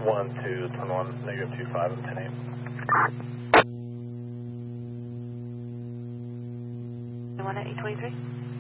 1 to 21, -25 and 10-8. One at 823.